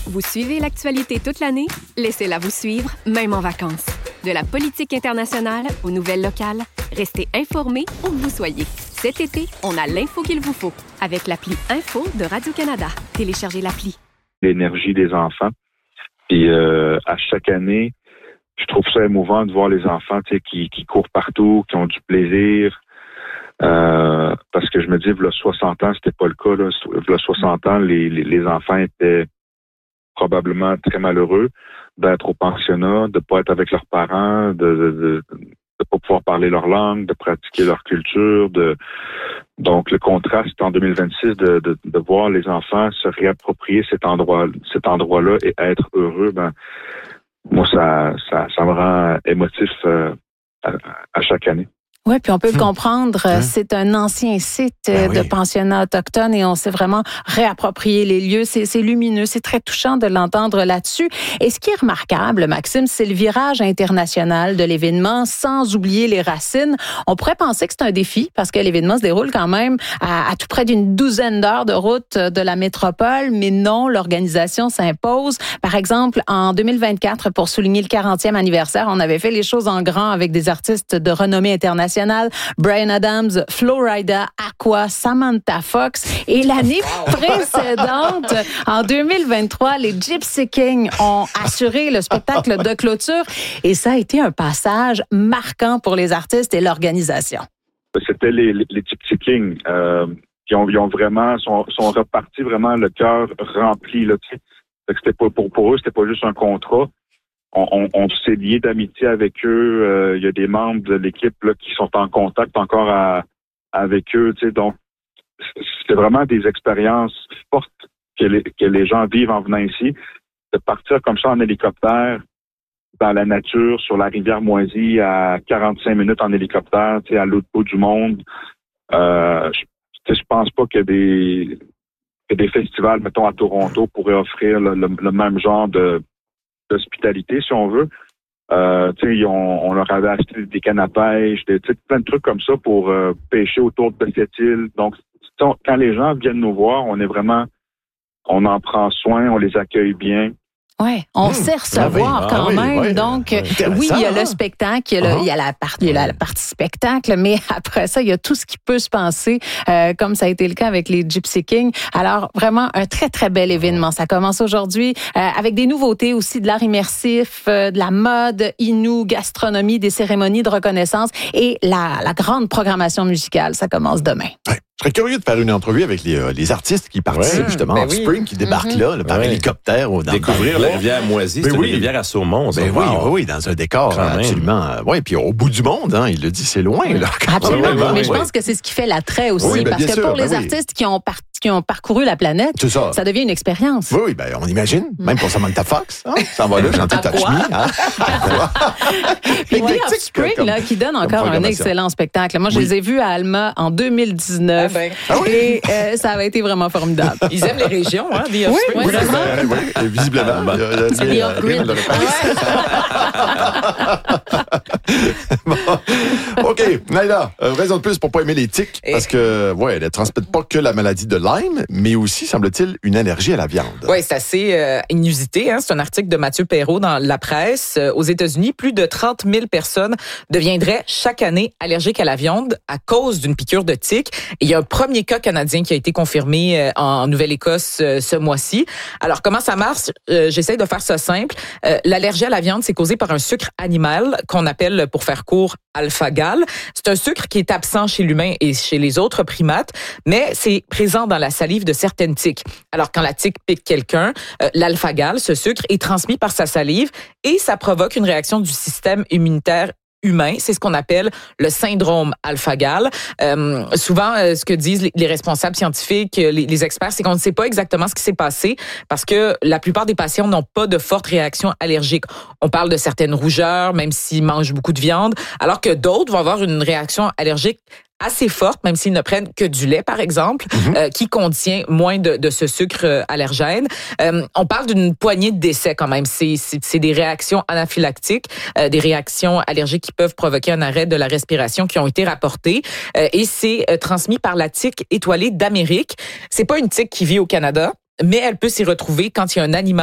Vous suivez l'actualité toute l'année? Laissez-la vous suivre, même en vacances. De la politique internationale aux nouvelles locales, restez informés où que vous soyez. Cet été, on a l'info qu'il vous faut avec l'appli Info de Radio-Canada. Téléchargez l'appli. L'énergie des enfants. Puis à chaque année, je trouve ça émouvant de voir les enfants qui courent partout, qui ont du plaisir. Parce que je me dis, il y a 60 ans, c'était pas le cas. Là. Il y a 60 ans, les enfants étaient probablement très malheureux d'être au pensionnat, de pas être avec leurs parents, de pas pouvoir parler leur langue, de pratiquer leur culture. Donc, le contraste en 2026 de voir les enfants se réapproprier cet endroit-là et être heureux, moi, ça me rend émotif à chaque année. Oui, puis on peut le comprendre, c'est un ancien site de pensionnat autochtone et on s'est vraiment réapproprié les lieux. C'est lumineux, c'est très touchant de l'entendre là-dessus. Et ce qui est remarquable, Maxime, c'est le virage international de l'événement, sans oublier les racines. On pourrait penser que c'est un défi parce que l'événement se déroule quand même à tout près d'une douzaine d'heures de route de la métropole, mais non, l'organisation s'impose. Par exemple, en 2024, pour souligner le 40e anniversaire, on avait fait les choses en grand avec des artistes de renommée internationale. Bryan Adams, Flo Rida, Aqua, Samantha Fox. Et l'année précédente, en 2023, les Gypsy Kings ont assuré le spectacle de clôture. Et ça a été un passage marquant pour les artistes et l'organisation. C'était les Gypsy Kings qui ont vraiment sont repartis vraiment le cœur rempli. Là, c'était pas pour eux, c'était pas juste un contrat. On s'est lié d'amitié avec eux. Il y a des membres de l'équipe là, qui sont en contact encore avec eux. Donc, c'est vraiment des expériences fortes que les gens vivent en venant ici. De partir comme ça en hélicoptère dans la nature, sur la rivière Moisy, à 45 minutes en hélicoptère, à l'autre bout du monde. Je pense pas que des festivals, mettons, à Toronto, pourraient offrir le même genre d'hospitalité, si on veut. On leur avait acheté des cannes à pêche, plein de trucs comme ça pour pêcher autour de cette île. Donc, quand les gens viennent nous voir, on en prend soin, on les accueille bien. Oui, on sait recevoir quand même. Oui, donc, oui, il y a le spectacle, il y a la partie spectacle, mais après ça, il y a tout ce qui peut se passer, comme ça a été le cas avec les Gypsy Kings. Alors, vraiment, un très, très bel événement. Ça commence aujourd'hui avec des nouveautés aussi, de l'art immersif, de la mode, Innu, gastronomie, des cérémonies de reconnaissance et la grande programmation musicale. Ça commence demain. Ouais. Je serais curieux de faire une entrevue avec les artistes qui participent justement en Spring, qui débarquent là, par hélicoptère. Découvrir la rivière Moisy, c'est une rivière à saumon. Oui, dans un décor absolument. Oui, puis au bout du monde, il le dit, c'est loin. Là, absolument, mais je pense que c'est ce qui fait l'attrait aussi, parce que pour les artistes qui ont parcouru la planète, ça devient une expérience. Oui, on imagine, même pour Samantha Fox, ça va là, chanter Touch Me. Puis Spring, là, qui donne encore un excellent spectacle. Moi, je les ai vus à Alma en 2019. Et ça avait été vraiment formidable. Ils aiment les régions, hein, The Offspring. Oui, visiblement. C'est The Off-Grid. OK, Naila, raison de plus pour pas aimer les tiques, parce que, elle ne transmettent pas que la maladie de Lyme, mais aussi, semble-t-il, une allergie à la viande. Oui, c'est assez inusité. C'est un article de Mathieu Perrault dans La Presse. Aux États-Unis, plus de 30 000 personnes deviendraient chaque année allergiques à la viande à cause d'une piqûre de tique. Et il y a un premier cas canadien qui a été confirmé en Nouvelle-Écosse ce mois-ci. Alors, comment ça marche? J'essaie de faire ça simple. L'allergie à la viande, c'est causé par un sucre animal qu'on appelle, pour faire court, alpha-gal. C'est un sucre qui est absent chez l'humain et chez les autres primates, mais c'est présent dans la salive de certaines tiques. Alors, quand la tique pique quelqu'un, l'alpha-gal, ce sucre, est transmis par sa salive et ça provoque une réaction du système immunitaire humain. C'est ce qu'on appelle le syndrome alpha-gal. Souvent, ce que disent les responsables scientifiques, les experts, c'est qu'on ne sait pas exactement ce qui s'est passé parce que la plupart des patients n'ont pas de fortes réactions allergiques. On parle de certaines rougeurs, même s'ils mangent beaucoup de viande, alors que d'autres vont avoir une réaction allergique assez forte, même s'ils ne prennent que du lait, par exemple, qui contient moins de ce sucre allergène. On parle d'une poignée de décès quand même. C'est des réactions anaphylactiques, des réactions allergiques qui peuvent provoquer un arrêt de la respiration qui ont été rapportées. Et c'est transmis par la tique étoilée d'Amérique. C'est pas une tique qui vit au Canada, mais elle peut s'y retrouver quand il y a un animal